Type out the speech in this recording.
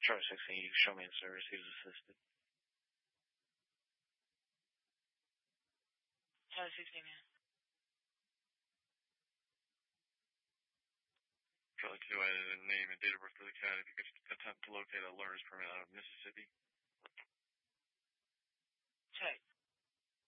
Charlie 16, you can show me the service. He was assisted. Charlie 16, yeah. Charlie 2, I added a name and date of birth for the cat if you could attempt to locate a learner's permit out of Mississippi. Check.